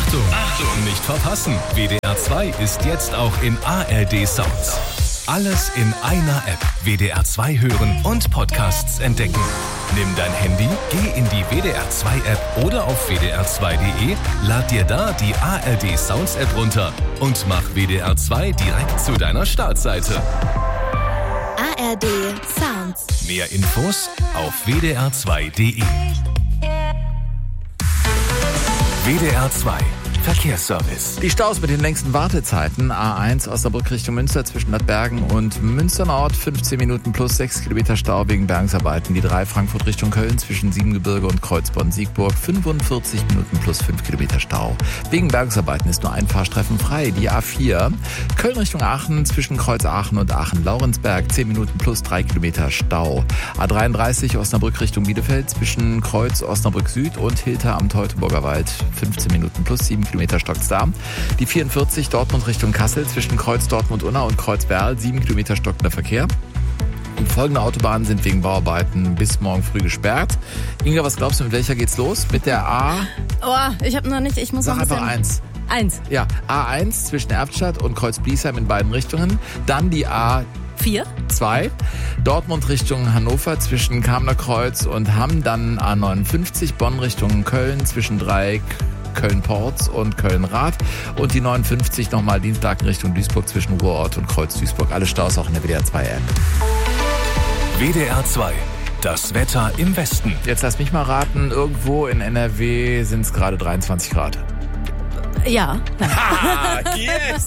Achtung, nicht verpassen. WDR 2 ist jetzt auch in ARD Sounds. Alles in einer App. WDR 2 hören und Podcasts entdecken. Nimm dein Handy, geh in die WDR 2 App oder auf wdr2.de, lad dir da die ARD Sounds App runter und mach WDR 2 direkt zu deiner Startseite. ARD Sounds. Mehr Infos auf wdr2.de. WDR 2 Verkehrsservice. Die Staus mit den längsten Wartezeiten. A1 Osnabrück Richtung Münster zwischen Bad Bergen und Münster Nord. 15 Minuten plus 6 Kilometer Stau wegen Bergungsarbeiten. Die 3 Frankfurt Richtung Köln zwischen Siebengebirge und Kreuzborn-Siegburg. 45 Minuten plus 5 Kilometer Stau. Wegen Bergungsarbeiten ist nur ein Fahrstreifen frei. Die A4 Köln Richtung Aachen zwischen Kreuz Aachen und Aachen-Laurensberg. 10 Minuten plus 3 Kilometer Stau. A33 Osnabrück Richtung Bielefeld zwischen Kreuz Osnabrück Süd und Hilter am Teutoburger Wald. 15 Minuten plus 7 Kilometer stockt's da. Die 44 Dortmund Richtung Kassel zwischen Kreuz Dortmund-Unna und Kreuz Berl. 7 Kilometer stockender Verkehr. Und folgende Autobahnen sind wegen Bauarbeiten bis morgen früh gesperrt. Inga, was glaubst du, mit welcher geht's los? Mit der A? Oh, ich habe noch nicht, ich muss Sag noch ein einfach bisschen... 1. Ja, A1 zwischen Erftstadt und Kreuz-Bliesheim in beiden Richtungen. Dann die A2, Dortmund Richtung Hannover zwischen Kamener Kreuz und Hamm. Dann A59, Bonn Richtung Köln zwischen Dreieck, Köln-Porz und Köln-Rath und die 59 nochmal Dienstlaken Richtung Duisburg zwischen Ruhrort und Kreuz-Duisburg. Alle Staus auch in der WDR 2 App. WDR 2, das Wetter im Westen. Jetzt lass mich mal raten, irgendwo in NRW sind es gerade 23 Grad. Ja. Ha, yes!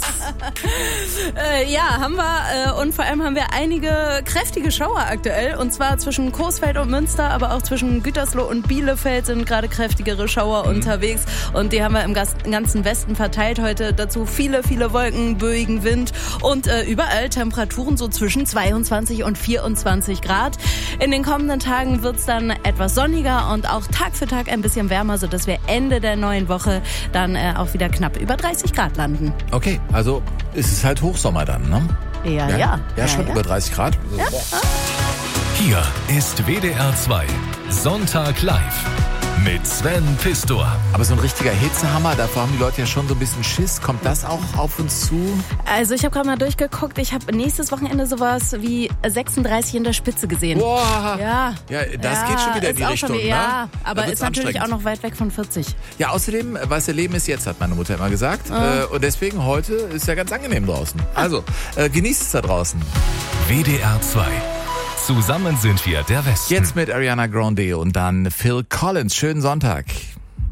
Ja, haben wir. Und vor allem haben wir einige kräftige Schauer aktuell. Und zwar zwischen Coesfeld und Münster, aber auch zwischen Gütersloh und Bielefeld sind gerade kräftigere Schauer unterwegs. Und die haben wir im ganzen Westen verteilt heute. Dazu viele, viele Wolken, böigen Wind und überall Temperaturen so zwischen 22 und 24 Grad. In den kommenden Tagen wird's dann etwas sonniger und auch Tag für Tag ein bisschen wärmer, sodass wir Ende der neuen Woche dann auch wieder knapp über 30 Grad landen. Okay, also ist es halt Hochsommer dann, ne? Ja. Ja, schon über 30 Grad. Ja. Hier ist WDR 2 Sonntag live mit Sven Pistor. Aber so ein richtiger Hitzehammer, davor haben die Leute ja schon so ein bisschen Schiss. Kommt das auch auf uns zu? Also ich habe gerade mal durchgeguckt. Ich habe nächstes Wochenende sowas wie 36 in der Spitze gesehen. Boah. Ja, das geht schon wieder in die Richtung. Ja, ne? aber ist natürlich auch noch weit weg von 40. Ja, außerdem, was ihr Leben ist jetzt, hat meine Mutter immer gesagt. Und deswegen heute ist ja ganz angenehm draußen. Also, genießt es da draußen. WDR 2. Zusammen sind wir der Westen. Jetzt mit Ariana Grande und dann Phil Collins. Schönen Sonntag.